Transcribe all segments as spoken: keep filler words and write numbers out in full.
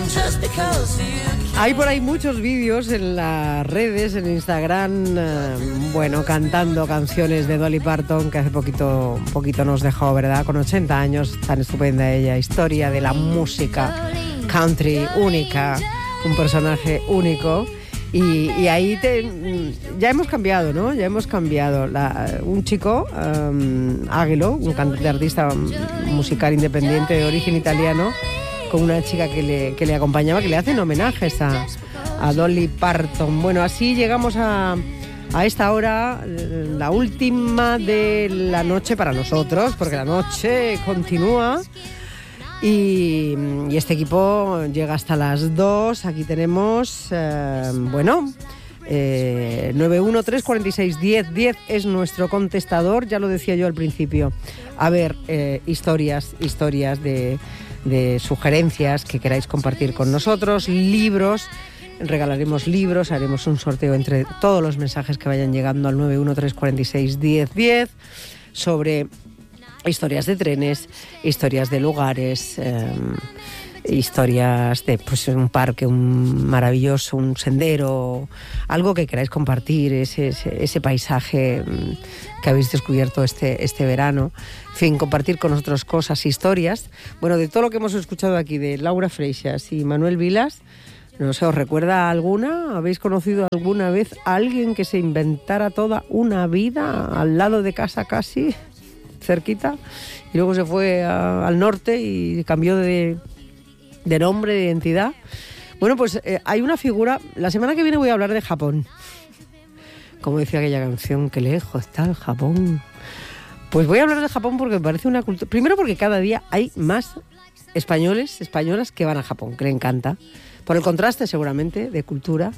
Hay por ahí muchos vídeos en las redes, en Instagram, eh, bueno, cantando canciones de Dolly Parton, que hace poquito, un poquito nos dejó, ¿verdad? Con ochenta años, tan estupenda ella, historia de la música country única, un personaje único. Y, y ahí te, ya hemos cambiado, ¿no? Ya hemos cambiado. La, un chico, um, Águilo, un cantante artista musical independiente de origen italiano, con una chica que le, que le acompañaba, que le hacen homenajes a, a Dolly Parton. Bueno, así llegamos a, a esta hora, la última de la noche para nosotros, porque la noche continúa. Y, y este equipo llega hasta las dos. Aquí tenemos, eh, bueno, eh, nueve uno tres cuatro seis diez diez es nuestro contestador, ya lo decía yo al principio. A ver, eh, historias, historias de, de sugerencias que queráis compartir con nosotros, libros, regalaremos libros, haremos un sorteo entre todos los mensajes que vayan llegando al nueve uno tres cuatro seis diez diez sobre historias de trenes, historias de lugares, eh, historias de pues, un parque, un maravilloso, un sendero, algo que queráis compartir, ese, ese, ese paisaje que habéis descubierto este, este verano. En fin, compartir con nosotros cosas, historias. Bueno, de todo lo que hemos escuchado aquí de Laura Freixas y Manuel Vilas, no sé, ¿os recuerda alguna? ¿Habéis conocido alguna vez a alguien que se inventara toda una vida al lado de casa casi, cerquita, y luego se fue a, al norte y cambió de, de nombre, de identidad? Bueno, pues eh, hay una figura. La semana que viene voy a hablar de Japón. Como decía aquella canción, qué lejos está el Japón. Pues voy a hablar de Japón porque me parece una cultura. Primero porque cada día hay más españoles, españolas que van a Japón, que le encanta. Por el contraste seguramente de cultura.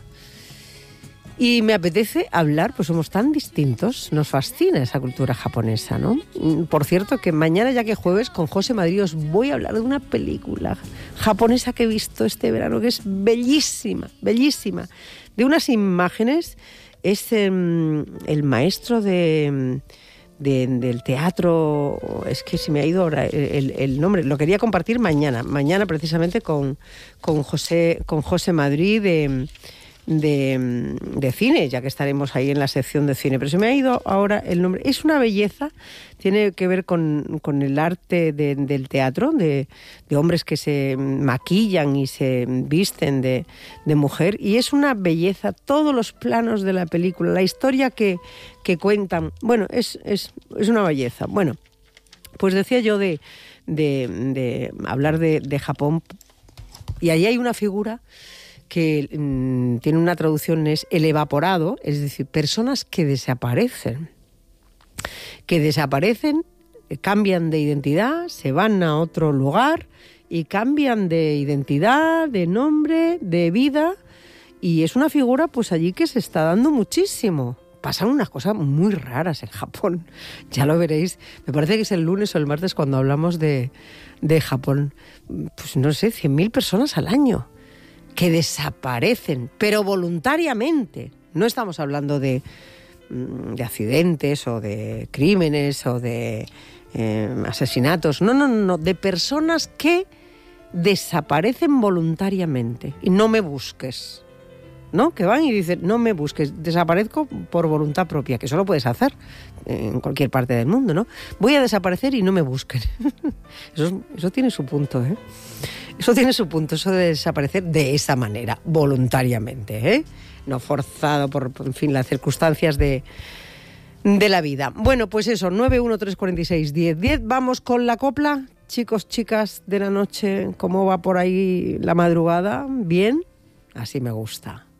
Y me apetece hablar, pues somos tan distintos, nos fascina esa cultura japonesa, ¿no? Por cierto, que mañana, ya que jueves, con José Madrid os voy a hablar de una película japonesa que he visto este verano, que es bellísima, bellísima. De unas imágenes, es eh, el maestro de, de, del teatro, es que se me ha ido ahora el, el nombre, lo quería compartir mañana, mañana precisamente con, con, José, con José Madrid de... De, de cine, ya que estaremos ahí en la sección de cine, pero se me ha ido ahora el nombre. Es una belleza, tiene que ver con, con el arte de, del teatro, de, de hombres que se maquillan y se visten de, de mujer, y es una belleza, todos los planos de la película, la historia que, que cuentan, bueno, es, es, es una belleza. Bueno, pues decía yo de, de, de hablar de, de Japón, y allí hay una figura que mmm, tiene una traducción, es el evaporado, es decir, personas que desaparecen, que desaparecen, cambian de identidad, se van a otro lugar y cambian de identidad, de nombre, de vida, y es una figura pues allí que se está dando muchísimo. Pasan unas cosas muy raras en Japón, ya lo veréis, me parece que es el lunes o el martes cuando hablamos de, de Japón, pues no sé, cien mil personas al año que desaparecen, pero voluntariamente. No estamos hablando de, de accidentes o de crímenes o de eh, asesinatos. No, no, no, de personas que desaparecen voluntariamente. Y no me busques, ¿no? Que van y dicen, no me busques, desaparezco por voluntad propia, que eso lo puedes hacer en cualquier parte del mundo, ¿no? Voy a desaparecer y no me busquen. Eso, eso tiene su punto, ¿eh? Eso tiene su punto, eso de desaparecer de esa manera, voluntariamente, ¿eh? No forzado por, en fin, las circunstancias de, de la vida. Bueno, pues eso, nueve uno tres cuatro seis diez diez. Vamos con la copla. Chicos, chicas de la noche, ¿cómo va por ahí la madrugada? ¿Bien? Así me gusta.